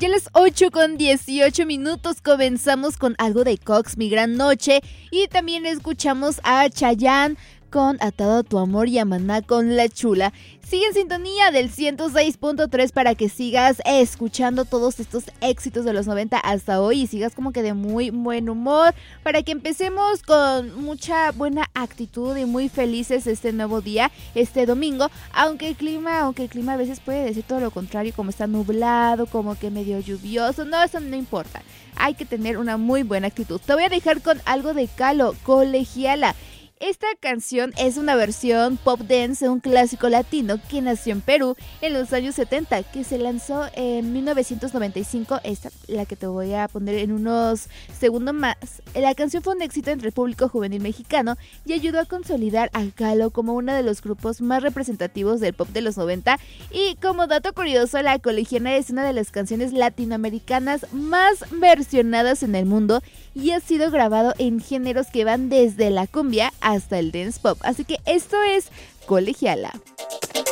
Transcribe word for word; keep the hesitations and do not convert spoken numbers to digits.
Ya a las ocho con dieciocho minutos comenzamos con algo de Cox, Mi Gran Noche, y también escuchamos a Chayanne con Atado a tu Amor y a Maná con La Chula. Sigue en sintonía del ciento seis punto tres para que sigas escuchando todos estos éxitos de los noventa hasta hoy y sigas como que de muy buen humor, para que empecemos con mucha buena actitud y muy felices este nuevo día, este domingo, aunque el clima, aunque el clima a veces puede decir todo lo contrario, como está nublado, como que medio lluvioso, no, eso no importa, hay que tener una muy buena actitud. Te voy a dejar con algo de Calo, Colegiala. Esta canción es una versión pop dance de un clásico latino que nació en Perú en los años setenta, que se lanzó en mil novecientos noventa y cinco, esta la que te voy a poner en unos segundos más. La canción fue un éxito entre el público juvenil mexicano y ayudó a consolidar a Calo como uno de los grupos más representativos del pop de los noventa, y como dato curioso, la Colegiala es una de las canciones latinoamericanas más versionadas en el mundo y ha sido grabado en géneros que van desde la cumbia hasta el dance pop, así que esto es Colegiala.